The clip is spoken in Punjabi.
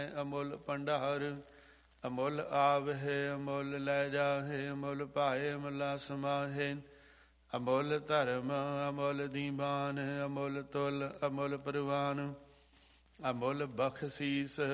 ਅਮੁੱਲ ਭੰਡਾਰ, ਅਮੁੱਲ ਆਵਹਿ ਅਮੁੱਲ ਲੈ ਜਾਹੇ, ਅਮੁੱਲ ਭਾਏ ਅਮੁੱਲਾ ਸਮਾਹੇ। ਅਮੁੱਲ ਧਰਮ ਅਮੁੱਲ ਦੀਵਾਨ, ਅਮੁੱਲ ਤੁਲ ਅਮੁੱਲ ਪ੍ਰਵਾਨ, ਅਮੁੱਲ ਬਖਸ਼ੀਸ